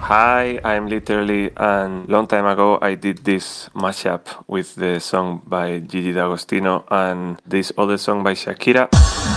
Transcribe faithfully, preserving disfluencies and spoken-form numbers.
Hi, I'm literally, and long time ago I did this mashup with the song by Gigi D'Agostino and this other song by Shakira.